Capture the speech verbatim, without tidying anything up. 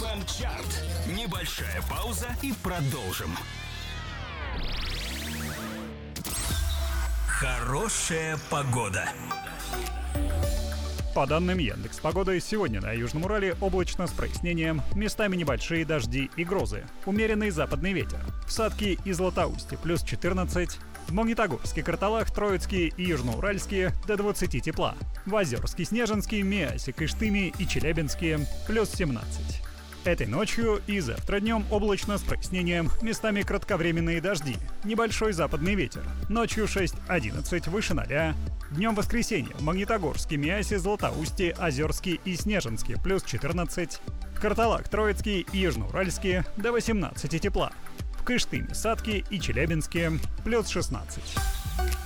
эф эм чарт. Небольшая пауза и продолжим. Хорошая погода. По данным Яндекс.Погоды, сегодня на Южном Урале облачно с прояснением, местами небольшие дожди и грозы, умеренный западный ветер. В Сатке и Златоусте плюс четырнадцать, в Магнитогорске, Карталах, Троицке и Южноуральске до двадцати тепла, в Озерске, Снежинске, Миасе, Кыштыме и Челябинске плюс семнадцать. Этой ночью и завтра днем облачно с прояснением, местами кратковременные дожди, небольшой западный ветер, ночью шесть-одиннадцать выше ноля. Днем воскресенье в Магнитогорске, Миасе, Златоусте, Озерске и Снежинске плюс четырнадцать, в Карталах, Троицке и Южноуральске до восемнадцати тепла, в Кыштыме, Сатке и Челябинске плюс шестнадцать.